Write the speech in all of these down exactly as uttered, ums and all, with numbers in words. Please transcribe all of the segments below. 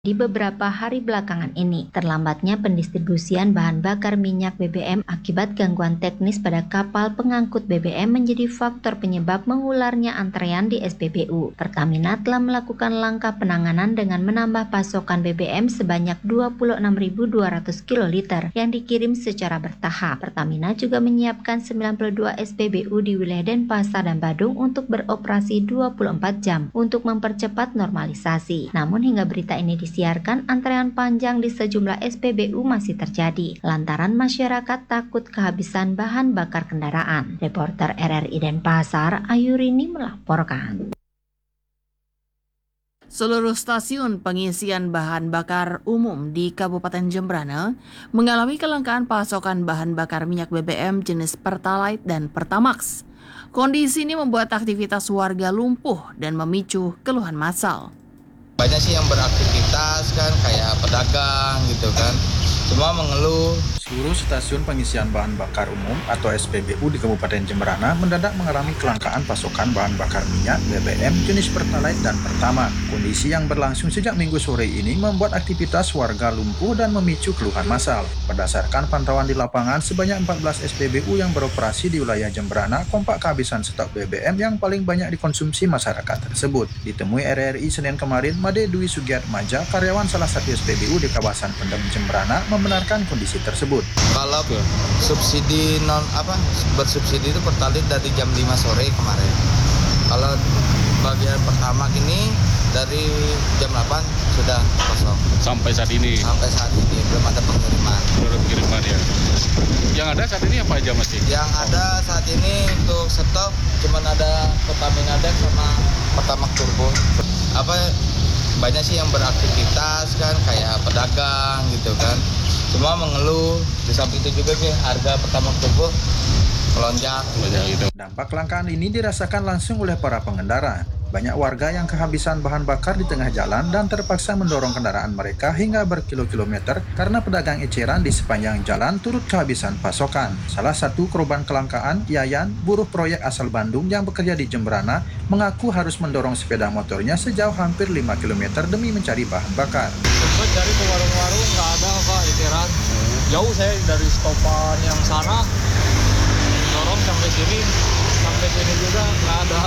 Di beberapa hari belakangan ini, terlambatnya pendistribusian bahan bakar minyak B B M akibat gangguan teknis pada kapal pengangkut B B M menjadi faktor penyebab mengularnya antrean di S P B U. Pertamina telah melakukan langkah penanganan dengan menambah pasokan B B M sebanyak dua puluh enam ribu dua ratus kiloliter yang dikirim secara bertahap. Pertamina juga menyiapkan sembilan puluh dua S P B U di wilayah Denpasar dan Badung untuk beroperasi dua puluh empat jam untuk mempercepat normalisasi. Namun hingga berita ini di Disiarkan, antrean panjang di sejumlah S P B U masih terjadi lantaran masyarakat takut kehabisan bahan bakar kendaraan. Reporter R R I Denpasar, Ayurini melaporkan. Seluruh stasiun pengisian bahan bakar umum di Kabupaten Jembrana mengalami kelangkaan pasokan bahan bakar minyak B B M jenis Pertalite dan Pertamax. Kondisi ini membuat aktivitas warga lumpuh dan memicu keluhan massal. Banyak sih yang beraktivitas kan, kayak pedagang gitu kan, semua mengeluh. Seluruh stasiun pengisian bahan bakar umum atau S P B U di Kabupaten Jembrana mendadak mengalami kelangkaan pasokan bahan bakar minyak B B M jenis Pertalite dan Pertamax. Kondisi yang berlangsung sejak Minggu sore ini membuat aktivitas warga lumpuh dan memicu keluhan massal. Berdasarkan pantauan di lapangan, sebanyak empat belas S P B U yang beroperasi di wilayah Jembrana kompak kehabisan stok B B M yang paling banyak dikonsumsi masyarakat tersebut. Ditemui R R I Senin kemarin, Made Dwi Sugiatmaja, karyawan salah satu S P B U di kawasan Pendem Jembrana, membenarkan kondisi tersebut. Kalau subsidi non apa bersubsidi itu Pertalite dari jam lima sore kemarin. Kalau bagian pertama ini dari jam delapan sudah kosong. Sampai saat ini? Sampai saat ini belum ada pengiriman. Belum pengiriman ya. Yang ada saat ini apa aja masih? Yang ada saat ini untuk stok cuma ada Pertamina Dex sama Pertamax Turbo. Apa banyak sih yang beraktivitas kan, kayak pedagang gitu kan, semua mengeluh. Di samping itu juga sih harga Pertamax Turbo melonjak gitu. Dampak kelangkaan ini dirasakan langsung oleh para pengendara. Banyak warga yang kehabisan bahan bakar di tengah jalan dan terpaksa mendorong kendaraan mereka hingga berkilo-kilometer karena pedagang eceran di sepanjang jalan turut kehabisan pasokan. Salah satu korban kelangkaan, Yayan, buruh proyek asal Bandung yang bekerja di Jembrana, mengaku harus mendorong sepeda motornya sejauh hampir lima kilometer demi mencari bahan bakar. Sempat cari ke warung-warung, nggak ada Pak eceran. Jauh saya dari stopan yang sana, dorong sampai sini, sampai sini juga nggak ada.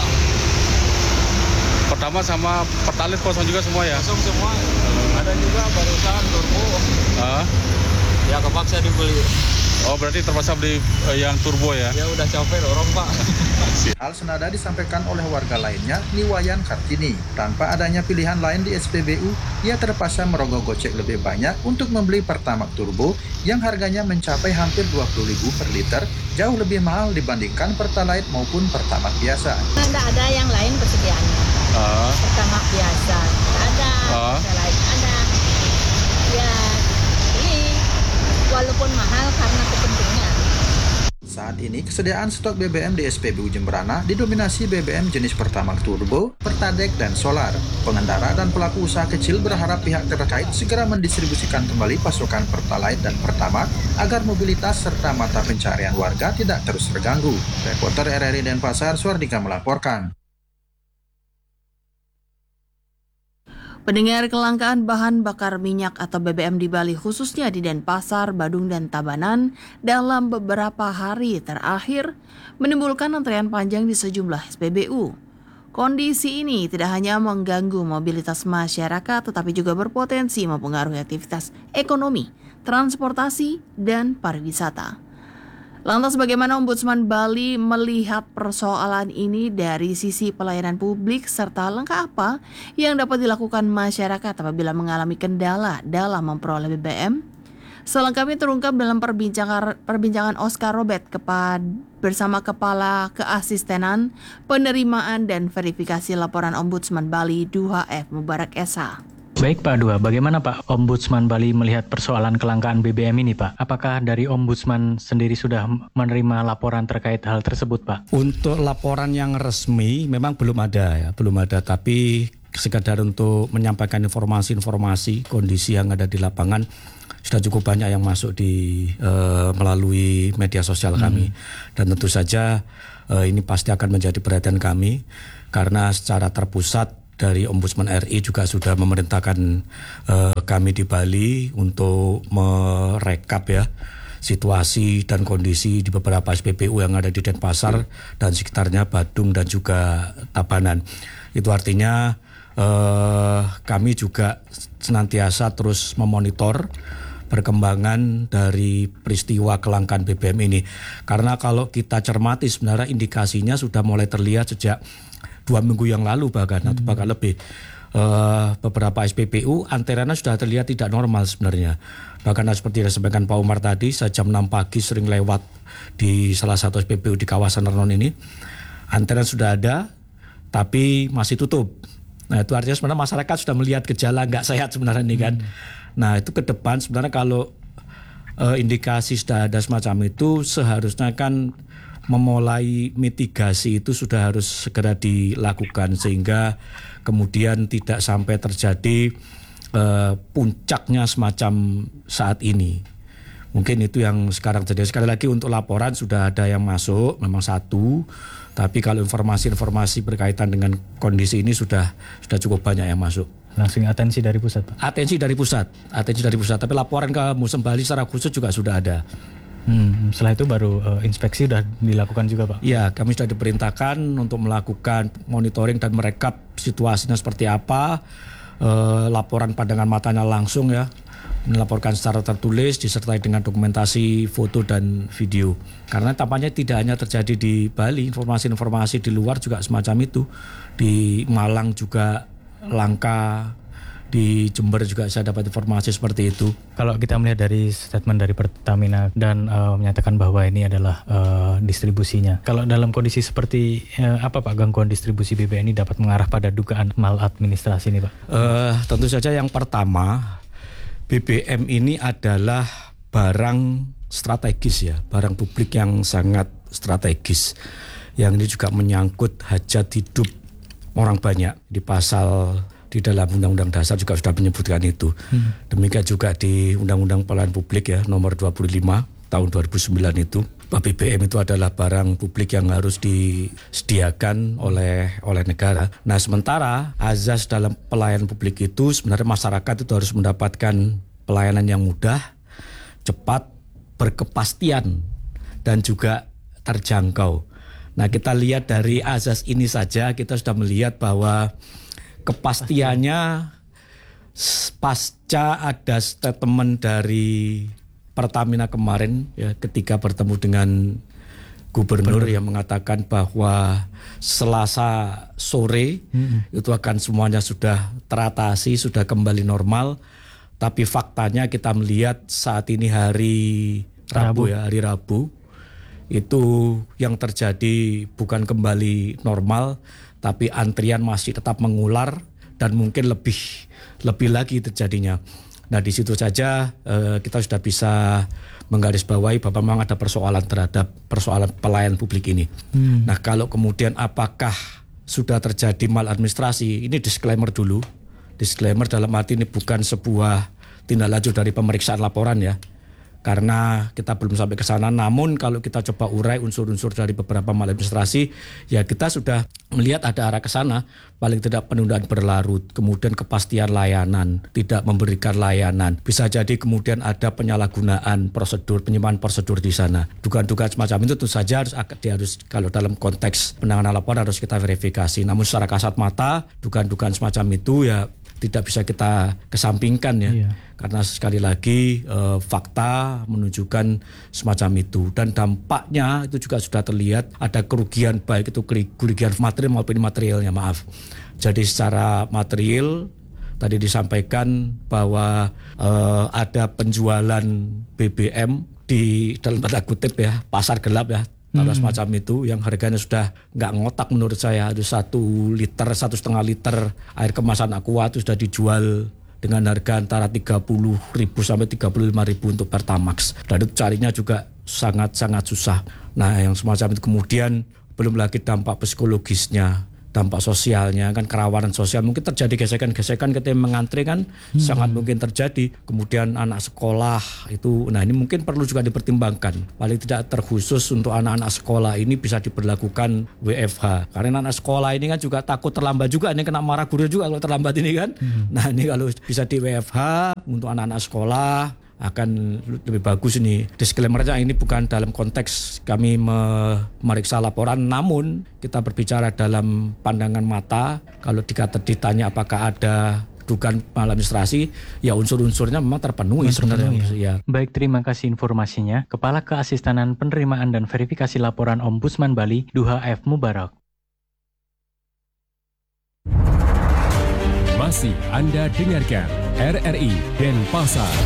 Pertama sama Pertalite kosong juga semua ya? Kosong semua. Ada juga barusan turbo. Uh. Ya kepaksa dibeli. Oh berarti terpaksa beli uh, yang turbo ya? Ya udah capek dorong Pak. Hal senada disampaikan oleh warga lainnya, Niwayan Kartini. Tanpa adanya pilihan lain di S P B U, ia terpaksa merogoh gocek lebih banyak untuk membeli Pertamax Turbo yang harganya mencapai hampir dua puluh ribu per liter, jauh lebih mahal dibandingkan Pertalite maupun Pertamax biasa. Tidak ada yang lain persediaannya. Uh. Pertamax biasa ada, uh. Pertalite ada. Ya, ini walaupun mahal karena kepentingan. Saat ini kesediaan stok B B M di S P B U Jembrana didominasi B B M jenis Pertamax Turbo, Pertadex, dan Solar. Pengendara dan pelaku usaha kecil berharap pihak terkait segera mendistribusikan kembali pasokan Pertalite dan Pertamax agar mobilitas serta mata pencarian warga tidak terus terganggu. Reporter R R I Denpasar, Suardika melaporkan. Pendengar, kelangkaan bahan bakar minyak atau B B M di Bali khususnya di Denpasar, Badung, dan Tabanan dalam beberapa hari terakhir menimbulkan antrean panjang di sejumlah S P B U. Kondisi ini tidak hanya mengganggu mobilitas masyarakat tetapi juga berpotensi mempengaruhi aktivitas ekonomi, transportasi, dan pariwisata. Lantas bagaimana Ombudsman Bali melihat persoalan ini dari sisi pelayanan publik serta langkah apa yang dapat dilakukan masyarakat apabila mengalami kendala dalam memperoleh B B M? Selengkapnya terungkap dalam perbincangan, perbincangan Oscar Robert kepada, bersama Kepala Keasistenan, Penerimaan dan Verifikasi Laporan Ombudsman Bali dua F Mubarak Esa. Baik Pak Dua, bagaimana Pak Ombudsman Bali melihat persoalan kelangkaan B B M ini Pak? Apakah dari Ombudsman sendiri sudah menerima laporan terkait hal tersebut Pak? Untuk laporan yang resmi memang belum ada ya, belum ada. Tapi sekadar untuk menyampaikan informasi-informasi kondisi yang ada di lapangan sudah cukup banyak yang masuk di uh, melalui media sosial kami. Hmm. Dan tentu saja uh, ini pasti akan menjadi perhatian kami karena secara terpusat dari Ombudsman R I juga sudah memerintahkan uh, kami di Bali untuk merekap ya situasi dan kondisi di beberapa S P B U yang ada di Denpasar dan sekitarnya, Badung dan juga Tabanan. Itu artinya uh, kami juga senantiasa terus memonitor perkembangan dari peristiwa kelangkaan B B M ini. Karena kalau kita cermati sebenarnya indikasinya sudah mulai terlihat sejak dua minggu yang lalu bahkan, hmm. atau bahkan lebih. Uh, beberapa S P B U antreannya sudah terlihat tidak normal sebenarnya. Bahkan seperti yang disampaikan Pak Umar tadi, saya jam enam pagi sering lewat di salah satu S P B U di kawasan Renon ini. Antrean sudah ada, tapi masih tutup. Nah itu artinya sebenarnya masyarakat sudah melihat gejala nggak sehat sebenarnya ini kan. Hmm. Nah itu ke depan sebenarnya kalau uh, indikasi sudah ada semacam itu, seharusnya kan memulai mitigasi itu sudah harus segera dilakukan sehingga kemudian tidak sampai terjadi uh, puncaknya semacam saat ini. Mungkin itu yang sekarang terjadi. Sekali lagi untuk laporan sudah ada yang masuk, memang satu. Tapi kalau informasi-informasi berkaitan dengan kondisi ini sudah sudah cukup banyak yang masuk. Langsung atensi dari pusat, Pak? Atensi dari pusat, atensi dari pusat. Tapi laporan ke Musem Bali secara khusus juga sudah ada. Hmm, setelah itu baru uh, inspeksi sudah dilakukan juga, Pak? Ya, kami sudah diperintahkan untuk melakukan monitoring dan merekap situasinya seperti apa. Uh, laporan pandangan matanya langsung ya, melaporkan secara tertulis disertai dengan dokumentasi foto dan video. Karena tampaknya tidak hanya terjadi di Bali, informasi-informasi di luar juga semacam itu. Di Malang juga langka, di Jember juga saya dapat informasi seperti itu. Kalau kita melihat dari statement dari Pertamina dan uh, menyatakan bahwa ini adalah uh, distribusinya. Kalau dalam kondisi seperti uh, apa Pak, gangguan distribusi B B M ini dapat mengarah pada dugaan maladministrasi ini Pak? Uh, tentu saja yang pertama, B B M ini adalah barang strategis ya, barang publik yang sangat strategis. Yang ini juga menyangkut hajat hidup orang banyak. Di pasal di dalam Undang-Undang Dasar juga sudah menyebutkan itu. Hmm. Demikian juga di Undang-Undang Pelayanan Publik ya nomor dua puluh lima tahun dua ribu sembilan itu. B B M itu adalah barang publik yang harus disediakan oleh oleh negara. Nah sementara azas dalam pelayanan publik itu sebenarnya masyarakat itu harus mendapatkan pelayanan yang mudah, cepat, berkepastian dan juga terjangkau. Nah kita lihat dari azas ini saja kita sudah melihat bahwa kepastiannya pasca ada statement dari Pertamina kemarin ya ketika bertemu dengan gubernur yang mengatakan bahwa Selasa sore hmm. itu akan semuanya sudah teratasi, sudah kembali normal. Tapi faktanya kita melihat saat ini hari Rabu, Rabu. ya, hari Rabu itu yang terjadi bukan kembali normal, tapi antrian masih tetap mengular dan mungkin lebih lebih lagi terjadinya. Nah di situ saja eh, kita sudah bisa menggarisbawahi bahwa memang ada persoalan terhadap persoalan pelayanan publik ini. Hmm. Nah kalau kemudian apakah sudah terjadi maladministrasi, ini disclaimer dulu. Disclaimer dalam arti ini bukan sebuah tindak lanjut dari pemeriksaan laporan ya. Karena kita belum sampai ke sana, namun kalau kita coba urai unsur-unsur dari beberapa maladministrasi, ya kita sudah melihat ada arah ke sana, paling tidak penundaan berlarut, kemudian kepastian layanan, tidak memberikan layanan, bisa jadi kemudian ada penyalahgunaan prosedur, penyimpangan prosedur di sana. Dugaan-dugaan semacam itu tentu saja harus, harus kalau dalam konteks penanganan laporan harus kita verifikasi. Namun secara kasat mata, dugaan-dugaan semacam itu ya tidak bisa kita kesampingkan ya, iya. Karena sekali lagi e, fakta menunjukkan semacam itu dan dampaknya itu juga sudah terlihat ada kerugian baik itu kerugian material maupun materialnya maaf. Jadi secara material tadi disampaikan bahwa e, ada penjualan B B M di dalam tanda kutip ya pasar gelap ya. Atau hmm. semacam itu yang harganya sudah nggak ngotak menurut saya. Ada satu liter, satu setengah liter air kemasan Aqua itu sudah dijual dengan harga antara tiga puluh ribu sampai tiga puluh lima ribu untuk Pertamax. Dan itu carinya juga sangat-sangat susah. Nah yang semacam itu kemudian belum lagi dampak psikologisnya. dampak sosialnya kan, kerawanan sosial mungkin terjadi gesekan-gesekan ketika mengantri kan hmm. sangat mungkin terjadi. Kemudian anak sekolah itu, nah ini mungkin perlu juga dipertimbangkan. Paling tidak terkhusus untuk anak-anak sekolah ini bisa diberlakukan W F H. Karena anak sekolah ini kan juga takut terlambat juga, ini kena marah guru juga kalau terlambat ini kan. Hmm. Nah ini kalau bisa di W F H untuk anak-anak sekolah akan lebih bagus ini. Disclaimer-nya ini bukan dalam konteks kami memeriksa laporan, namun kita berbicara dalam pandangan mata. Kalau dikata ditanya apakah ada dugaan maladministrasi, ya unsur-unsurnya memang terpenuhi sebenarnya. Ya. Baik, terima kasih informasinya. Kepala Keasistenan Penerimaan dan Verifikasi Laporan Ombudsman Bali, Duha F. Mubarak. Masih Anda dengarkan R R I Denpasar.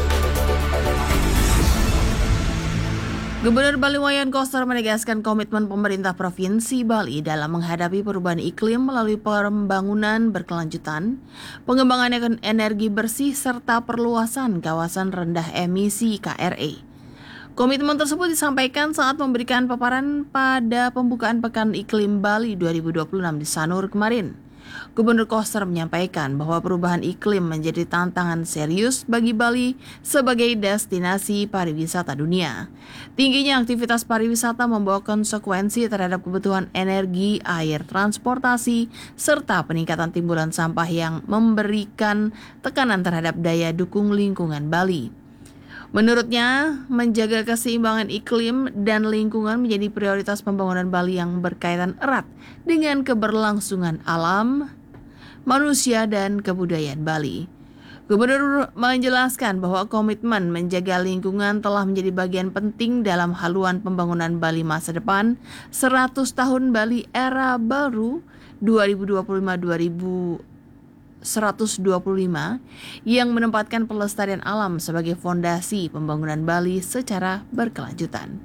Gubernur Bali Wayan Koster menegaskan komitmen pemerintah Provinsi Bali dalam menghadapi perubahan iklim melalui pembangunan berkelanjutan, pengembangan energi bersih, serta perluasan kawasan rendah emisi K R E. Komitmen tersebut disampaikan saat memberikan paparan pada pembukaan Pekan Iklim Bali dua ribu dua puluh enam di Sanur kemarin. Gubernur Koster menyampaikan bahwa perubahan iklim menjadi tantangan serius bagi Bali sebagai destinasi pariwisata dunia. Tingginya aktivitas pariwisata membawa konsekuensi terhadap kebutuhan energi, air, transportasi, serta peningkatan timbulan sampah yang memberikan tekanan terhadap daya dukung lingkungan Bali. Menurutnya, menjaga keseimbangan iklim dan lingkungan menjadi prioritas pembangunan Bali yang berkaitan erat dengan keberlangsungan alam, manusia, dan kebudayaan Bali. Gubernur menjelaskan bahwa komitmen menjaga lingkungan telah menjadi bagian penting dalam haluan pembangunan Bali masa depan seratus tahun Bali era baru dua ribu dua puluh lima sampai dua ribu seratus dua puluh lima yang menempatkan pelestarian alam sebagai fondasi pembangunan Bali secara berkelanjutan.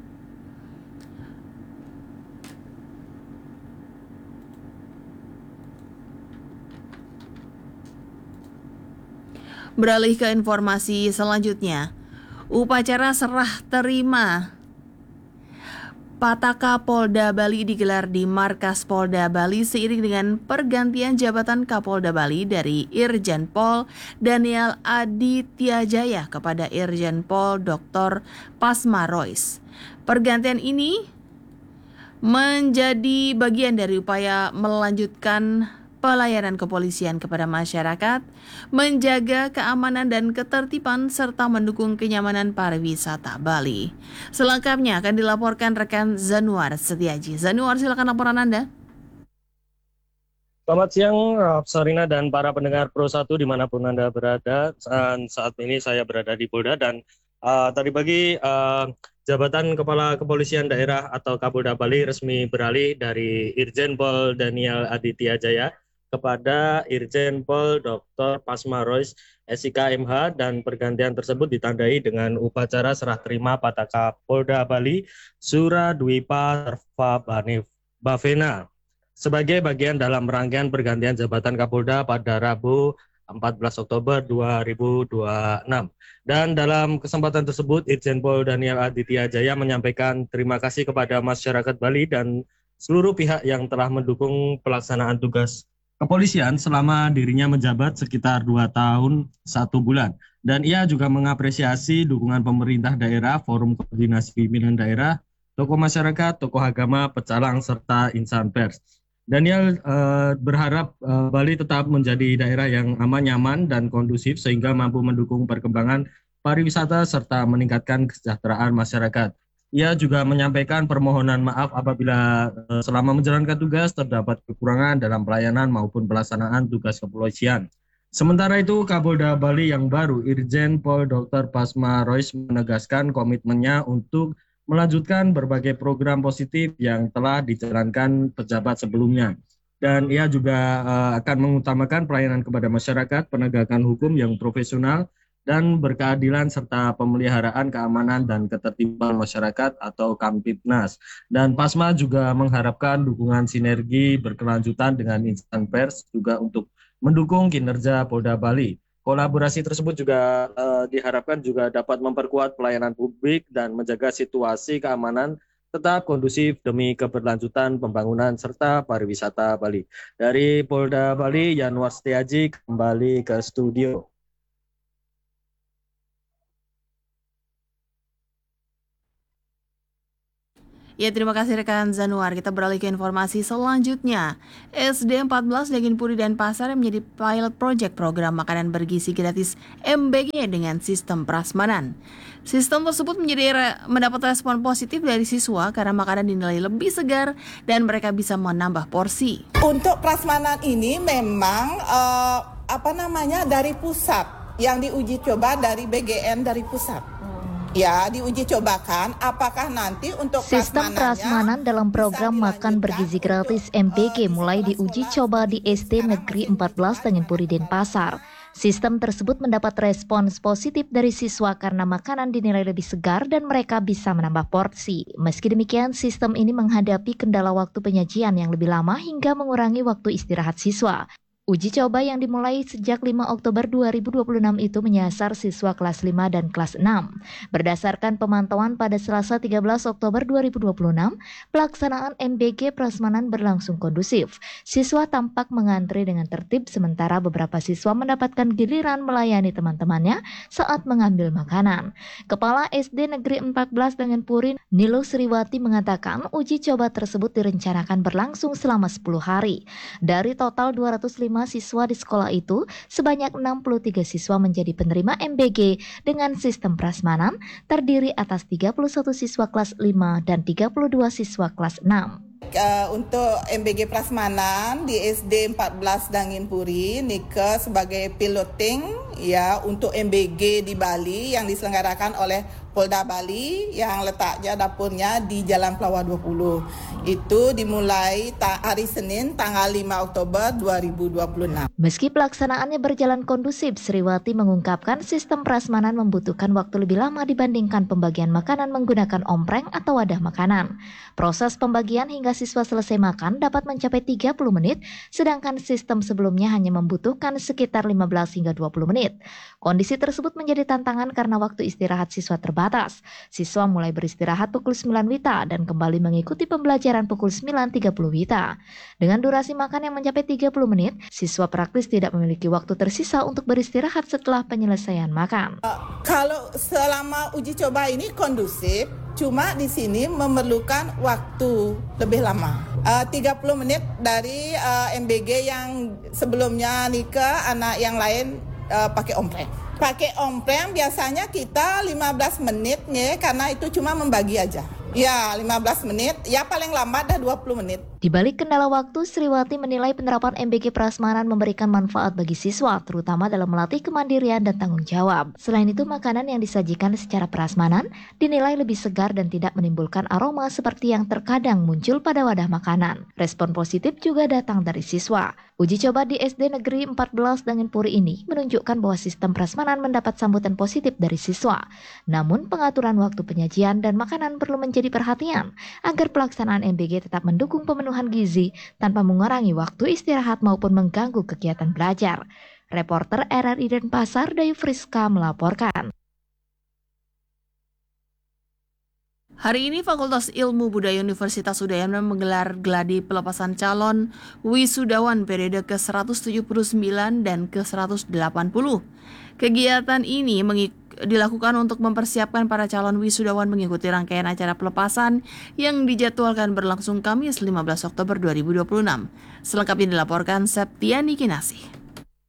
Beralih ke informasi selanjutnya, upacara serah terima Pataka Polda Bali digelar di Markas Polda Bali seiring dengan pergantian jabatan Kapolda Bali dari Irjen Pol Daniel Aditya kepada Irjen Pol Doktor Pasma Royce. Pergantian ini menjadi bagian dari upaya melanjutkan pelayanan kepolisian kepada masyarakat, menjaga keamanan dan ketertiban, serta mendukung kenyamanan pariwisata Bali. Selengkapnya akan dilaporkan rekan Zanuar Setiaji. Zanuar, silakan laporan Anda. Selamat siang, Sarina dan para pendengar Pro satu dimanapun Anda berada. Dan saat ini saya berada di Polda dan uh, tadi pagi uh, jabatan Kepala Kepolisian Daerah atau Kapolda Bali resmi beralih dari Irjen Pol Daniel Aditya Jaya kepada Irjen Pol Doktor Pasma Royce S I K M H, dan pergantian tersebut ditandai dengan upacara serah terima Pataka Polda Bali Suradwipa Serva Bavena sebagai bagian dalam rangkaian pergantian jabatan Kapolda pada Rabu empat belas Oktober dua ribu dua puluh enam. Dan dalam kesempatan tersebut Irjen Pol Daniel Aditya Jaya menyampaikan terima kasih kepada masyarakat Bali dan seluruh pihak yang telah mendukung pelaksanaan tugas kepolisian selama dirinya menjabat sekitar dua tahun satu bulan. Dan ia juga mengapresiasi dukungan pemerintah daerah, forum koordinasi pimpinan daerah, tokoh masyarakat, tokoh agama, pecalang, serta insan pers. Daniel uh, berharap uh, Bali tetap menjadi daerah yang aman, nyaman, dan kondusif sehingga mampu mendukung perkembangan pariwisata serta meningkatkan kesejahteraan masyarakat. Ia juga menyampaikan permohonan maaf apabila uh, selama menjalankan tugas terdapat kekurangan dalam pelayanan maupun pelaksanaan tugas kepolisian. Sementara itu, Kapolda Bali yang baru, Irjen Pol Doktor Pasma Royce, menegaskan komitmennya untuk melanjutkan berbagai program positif yang telah dijalankan pejabat sebelumnya. Dan ia juga uh, akan mengutamakan pelayanan kepada masyarakat, penegakan hukum yang profesional, dan berkeadilan serta pemeliharaan keamanan dan ketertiban masyarakat atau Kamtibnas. Dan Pasma juga mengharapkan dukungan sinergi berkelanjutan dengan insan pers juga untuk mendukung kinerja Polda Bali. Kolaborasi tersebut juga uh, diharapkan juga dapat memperkuat pelayanan publik dan menjaga situasi keamanan tetap kondusif demi keberlanjutan pembangunan serta pariwisata Bali. Dari Polda Bali, Yanwar Setiaji kembali ke studio. Ya, terima kasih rekan Zanuar. Kita beralih ke informasi selanjutnya. S D empat belas Daginpuri dan Pasar yang menjadi pilot project program makanan bergizi gratis M B G dengan sistem prasmanan. Sistem tersebut menjadi re- mendapat respon positif dari siswa karena makanan dinilai lebih segar dan mereka bisa menambah porsi. Untuk prasmanan ini memang uh, apa namanya dari pusat yang diuji coba dari B G N dari pusat. Ya, diuji cobakan apakah nanti untuk sistem prasmanan dalam program makan bergizi gratis M B G mulai diuji coba di S D Negeri empat belas Daginpuri Denpasar. Sistem tersebut mendapat respons positif dari siswa karena makanan dinilai lebih segar dan mereka bisa menambah porsi. Meski demikian, sistem ini menghadapi kendala waktu penyajian yang lebih lama hingga mengurangi waktu istirahat siswa. Uji coba yang dimulai sejak lima Oktober dua ribu dua puluh enam itu menyasar siswa kelas lima dan kelas enam. Berdasarkan pemantauan pada Selasa tiga belas Oktober dua ribu dua puluh enam, pelaksanaan M B G prasmanan berlangsung kondusif. Siswa tampak mengantri dengan tertib sementara beberapa siswa mendapatkan giliran melayani teman-temannya saat mengambil makanan. Kepala S D Negeri empat belas Daginpuri, Nilo Sriwati mengatakan uji coba tersebut direncanakan berlangsung selama sepuluh hari. Dari total dua ratus lima siswa di sekolah itu, sebanyak enam puluh tiga siswa menjadi penerima M B G dengan sistem prasmanan, terdiri atas tiga puluh satu siswa kelas lima dan tiga puluh dua siswa kelas enam. Uh, untuk M B G prasmanan di S D empat belas Daginpuri, Nika sebagai piloting ya untuk M B G di Bali yang diselenggarakan oleh Polda Bali yang letaknya dapurnya di Jalan Plawa dua puluh. Itu dimulai ta- hari Senin tanggal lima Oktober dua ribu dua puluh enam. Meski pelaksanaannya berjalan kondusif, Sriwati mengungkapkan sistem prasmanan membutuhkan waktu lebih lama dibandingkan pembagian makanan menggunakan ompreng atau wadah makanan. Proses pembagian hingga siswa selesai makan dapat mencapai tiga puluh menit, sedangkan sistem sebelumnya hanya membutuhkan sekitar lima belas hingga dua puluh menit. Kondisi tersebut menjadi tantangan karena waktu istirahat siswa terbatas. Siswa mulai beristirahat pukul sembilan WITA dan kembali mengikuti pembelajaran pukul sembilan tiga puluh WITA. Dengan durasi makan yang mencapai tiga puluh menit, siswa praktis tidak memiliki waktu tersisa untuk beristirahat setelah penyelesaian makan. Uh, kalau selama uji coba ini kondusif, cuma di sini memerlukan waktu lebih lama. Uh, tiga puluh menit dari uh, M B G yang sebelumnya Nika, anak yang lain uh, pakai ompreng. Pakai ompreng biasanya kita lima belas menit ya, karena itu cuma membagi aja. Ya, lima belas menit, ya paling lambat dah dua puluh menit. Di balik kendala waktu, Sriwati menilai penerapan M B G prasmanan memberikan manfaat bagi siswa, terutama dalam melatih kemandirian dan tanggung jawab. Selain itu, makanan yang disajikan secara prasmanan dinilai lebih segar dan tidak menimbulkan aroma seperti yang terkadang muncul pada wadah makanan. Respon positif juga datang dari siswa. Uji coba di S D Negeri empat belas Daginpuri ini menunjukkan bahwa sistem prasmanan mendapat sambutan positif dari siswa. Namun, pengaturan waktu penyajian dan makanan perlu menjadi perhatian agar pelaksanaan M B G tetap mendukung pemenuhan gizi tanpa mengurangi waktu istirahat maupun mengganggu kegiatan belajar. Reporter R R I Denpasar, Dayu Friska melaporkan. Hari ini Fakultas Ilmu Budaya Universitas Udayana menggelar gladi pelepasan calon wisudawan periode ke seratus tujuh puluh sembilan dan ke seratus delapan puluh. Kegiatan ini mengik- dilakukan untuk mempersiapkan para calon wisudawan mengikuti rangkaian acara pelepasan yang dijadwalkan berlangsung Kamis lima belas Oktober dua ribu dua puluh enam. Selengkapnya dilaporkan Septiani Kinasih.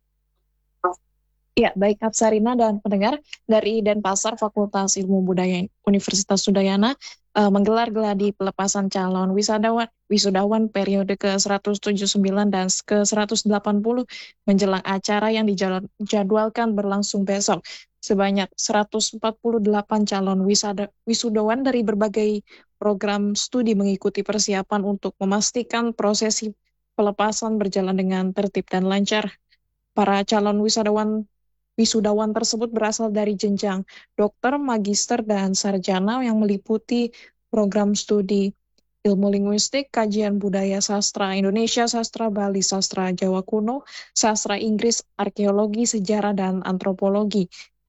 Ya, baik Hapsarina dan pendengar, dari Denpasar Fakultas Ilmu Budaya Universitas Udayana uh, menggelar gladi pelepasan calon wisudawan wisudawan periode ke seratus tujuh puluh sembilan dan ke seratus delapan puluh menjelang acara yang dijadwalkan berlangsung besok. Sebanyak seratus empat puluh delapan calon wisada, wisudawan dari berbagai program studi mengikuti persiapan untuk memastikan prosesi pelepasan berjalan dengan tertib dan lancar. Para calon wisudawan Wisudawan tersebut berasal dari jenjang dokter, magister, dan sarjana yang meliputi program studi ilmu linguistik, kajian budaya sastra Indonesia, sastra Bali, sastra Jawa kuno, sastra Inggris, arkeologi, sejarah, dan antropologi.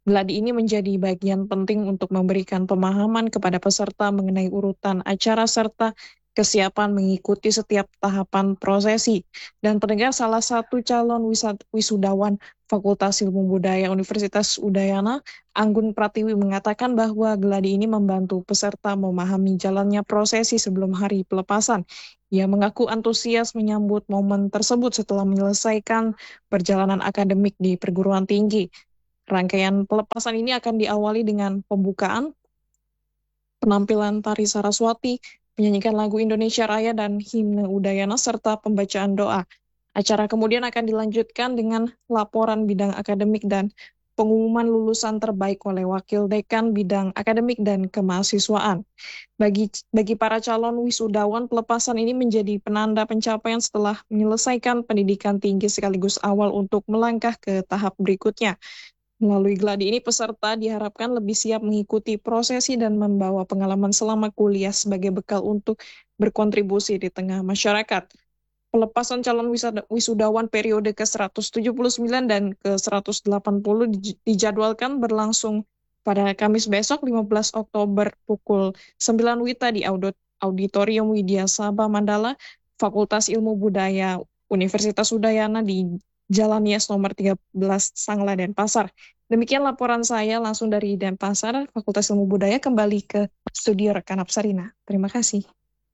Geladi ini menjadi bagian penting untuk memberikan pemahaman kepada peserta mengenai urutan acara serta kesiapan mengikuti setiap tahapan prosesi. Dan pendengar, salah satu calon wisudawan Fakultas Ilmu Budaya Universitas Udayana, Anggun Pratiwi, mengatakan bahwa geladi ini membantu peserta memahami jalannya prosesi sebelum hari pelepasan. Ia mengaku antusias menyambut momen tersebut setelah menyelesaikan perjalanan akademik di perguruan tinggi. Rangkaian pelepasan ini akan diawali dengan pembukaan, penampilan tari Saraswati, menyanyikan lagu Indonesia Raya dan himne Udayana, serta pembacaan doa. Acara kemudian akan dilanjutkan dengan laporan bidang akademik dan pengumuman lulusan terbaik oleh Wakil Dekan Bidang Akademik dan Kemahasiswaan. Bagi, bagi para calon wisudawan, pelepasan ini menjadi penanda pencapaian setelah menyelesaikan pendidikan tinggi sekaligus awal untuk melangkah ke tahap berikutnya. Melalui geladi ini, peserta diharapkan lebih siap mengikuti prosesi dan membawa pengalaman selama kuliah sebagai bekal untuk berkontribusi di tengah masyarakat. Pelepasan calon wisudawan periode ke seratus tujuh puluh sembilan dan ke seratus delapan puluh dijadwalkan berlangsung pada Kamis besok lima belas Oktober pukul sembilan WITA di Auditorium Widya Sabha Mandala, Fakultas Ilmu Budaya Universitas Udayana di Jalan Nias nomor tiga belas Sangla, Denpasar. Demikian laporan saya langsung dari Denpasar, Fakultas Ilmu Budaya. Kembali ke studio rekan Apsarina. Terima kasih.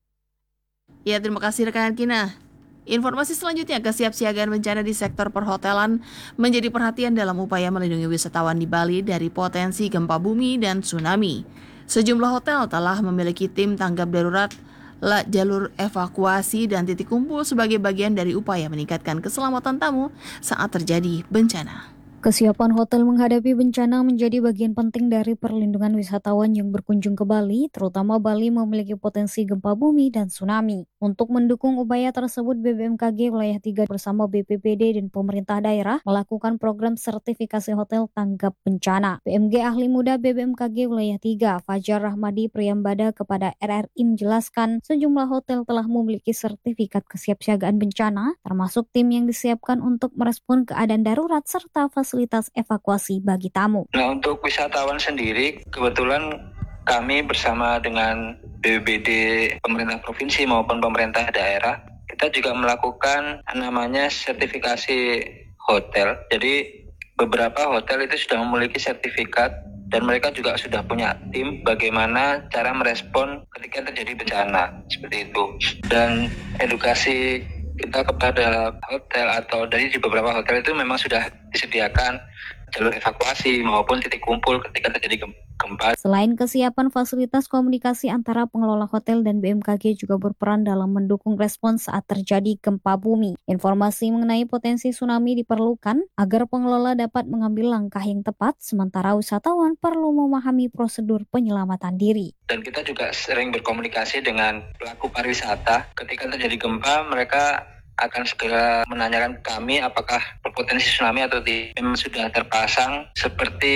Ya, terima kasih rekan Kina. Informasi selanjutnya, kesiapsiagaan bencana di sektor perhotelan menjadi perhatian dalam upaya melindungi wisatawan di Bali dari potensi gempa bumi dan tsunami. Sejumlah hotel telah memiliki tim tanggap darurat, jalur evakuasi, dan titik kumpul sebagai bagian dari upaya meningkatkan keselamatan tamu saat terjadi bencana. Kesiapan hotel menghadapi bencana menjadi bagian penting dari perlindungan wisatawan yang berkunjung ke Bali, terutama Bali memiliki potensi gempa bumi dan tsunami. Untuk mendukung upaya tersebut, B B M K G Wilayah tiga bersama B P P D dan pemerintah daerah melakukan program sertifikasi hotel tanggap bencana. P M G Ahli Muda B B M K G Wilayah tiga, Fajar Rahmadi Priyambada, kepada R R I menjelaskan sejumlah hotel telah memiliki sertifikat kesiapsiagaan bencana, termasuk tim yang disiapkan untuk merespon keadaan darurat serta fasilitas evakuasi bagi tamu. Nah, untuk wisatawan sendiri, kebetulan kami bersama dengan B B B D pemerintah provinsi maupun pemerintah daerah, kita juga melakukan namanya sertifikasi hotel. Jadi beberapa hotel itu sudah memiliki sertifikat dan mereka juga sudah punya tim bagaimana cara merespon ketika terjadi bencana, seperti itu. Dan edukasi kita kepada hotel atau dari di beberapa hotel itu memang sudah disediakan jalur evakuasi maupun titik kumpul ketika terjadi gempa. Selain kesiapan, fasilitas komunikasi antara pengelola hotel dan B M K G juga berperan dalam mendukung respons saat terjadi gempa bumi. Informasi mengenai potensi tsunami diperlukan agar pengelola dapat mengambil langkah yang tepat, sementara wisatawan perlu memahami prosedur penyelamatan diri. Dan kita juga sering berkomunikasi dengan pelaku pariwisata. Ketika terjadi gempa, mereka akan segera menanyakan kami apakah berpotensi tsunami atau tidak. Memang sudah terpasang seperti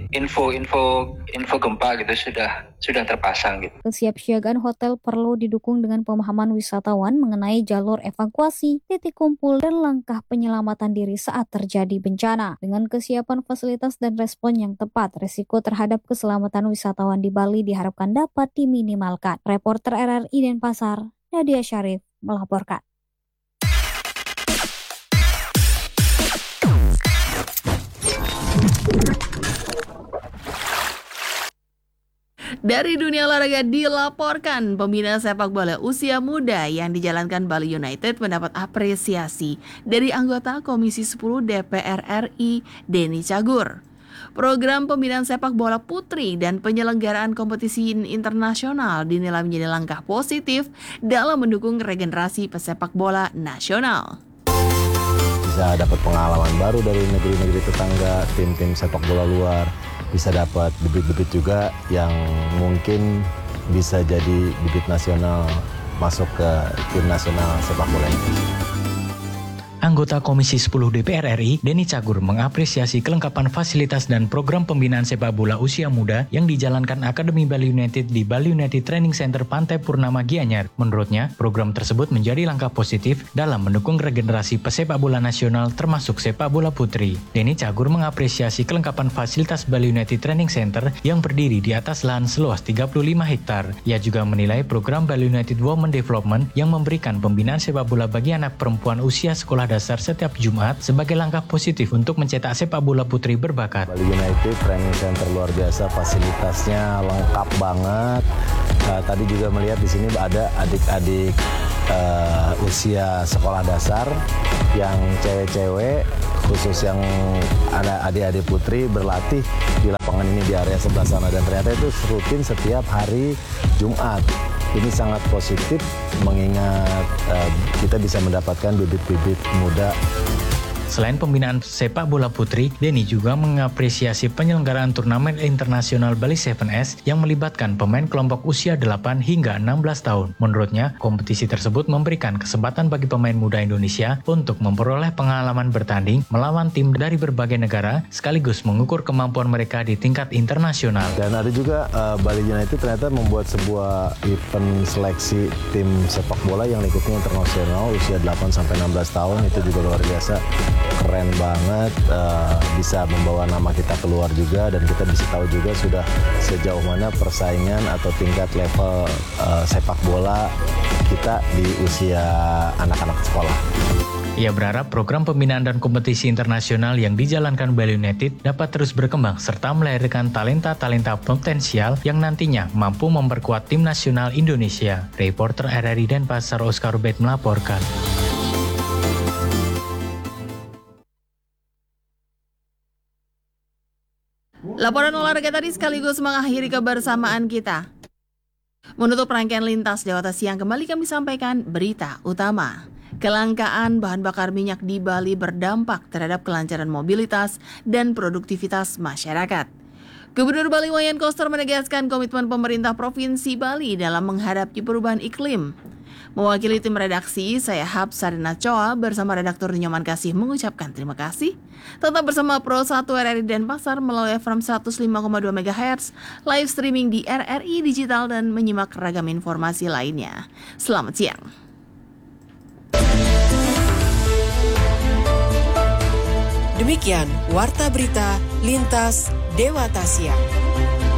info-info info gempa gitu, sudah sudah terpasang gitu. Kesiapsiagaan hotel perlu didukung dengan pemahaman wisatawan mengenai jalur evakuasi, titik kumpul, dan langkah penyelamatan diri saat terjadi bencana. Dengan kesiapan fasilitas dan respon yang tepat, risiko terhadap keselamatan wisatawan di Bali diharapkan dapat diminimalkan. Reporter R R I Denpasar, Nadia Syarif melaporkan. Dari dunia olahraga dilaporkan, pembina sepak bola usia muda yang dijalankan Bali United mendapat apresiasi dari anggota Komisi sepuluh D P R R I, Denny Cagur. Program pembinaan sepak bola putri dan penyelenggaraan kompetisi internasional dinilai menjadi langkah positif dalam mendukung regenerasi pesepak bola nasional. Bisa dapat pengalaman baru dari negeri-negeri tetangga, tim-tim sepak bola luar, bisa dapat bibit-bibit juga yang mungkin bisa jadi bibit nasional masuk ke tim nasional sepak bola Indonesia. Anggota Komisi sepuluh D P R R I, Denny Cagur, mengapresiasi kelengkapan fasilitas dan program pembinaan sepak bola usia muda yang dijalankan Akademi Bali United di Bali United Training Center Pantai Purnama Gianyar. Menurutnya, program tersebut menjadi langkah positif dalam mendukung regenerasi pesepak bola nasional termasuk sepak bola putri. Denny Cagur mengapresiasi kelengkapan fasilitas Bali United Training Center yang berdiri di atas lahan seluas tiga puluh lima hektar. Ia juga menilai program Bali United Women Development yang memberikan pembinaan sepak bola bagi anak perempuan usia sekolah dasar setiap Jumat sebagai langkah positif untuk mencetak sepak bola putri berbakat. Bali United Training Center luar biasa, fasilitasnya lengkap banget. Uh, tadi juga melihat di sini ada adik-adik uh, usia sekolah dasar yang cewek-cewek, khusus yang ada adik-adik putri berlatih di lapangan ini di area sebelah sana, dan ternyata itu rutin setiap hari Jumat. Ini sangat positif mengingat uh, kita bisa mendapatkan bibit-bibit muda. Selain pembinaan sepak bola putri, Denny juga mengapresiasi penyelenggaraan turnamen internasional Bali tujuh S yang melibatkan pemain kelompok usia delapan hingga enam belas tahun. Menurutnya, kompetisi tersebut memberikan kesempatan bagi pemain muda Indonesia untuk memperoleh pengalaman bertanding melawan tim dari berbagai negara, sekaligus mengukur kemampuan mereka di tingkat internasional. Dan ada juga uh, Bali United ternyata membuat sebuah event seleksi tim sepak bola yang ikutnya internasional usia delapan sampai enam belas tahun, itu juga luar biasa. Keren banget, uh, bisa membawa nama kita keluar juga, dan kita bisa tahu juga sudah sejauh mana persaingan atau tingkat level uh, sepak bola kita di usia anak-anak sekolah. Ia berharap program pembinaan dan kompetisi internasional yang dijalankan Bali United dapat terus berkembang serta melahirkan talenta-talenta potensial yang nantinya mampu memperkuat tim nasional Indonesia. Reporter R R I Denpasar Oscar Rubet melaporkan. Laporan olahraga tadi sekaligus mengakhiri kebersamaan kita. Menutup rangkaian Lintas Dewata Siang, kembali kami sampaikan berita utama. Kelangkaan bahan bakar minyak di Bali berdampak terhadap kelancaran mobilitas dan produktivitas masyarakat. Gubernur Bali Wayan Koster menegaskan komitmen pemerintah Provinsi Bali dalam menghadapi perubahan iklim. Mewakili tim redaksi, saya Hapsarina Choa bersama redaktur Nyoman Kasih mengucapkan terima kasih. Tetap bersama Pro satu R R I Denpasar melalui F M seratus lima koma dua megahertz, live streaming di R R I Digital, dan menyimak ragam informasi lainnya. Selamat siang. Demikian Warta Berita Lintas Dewata Siang.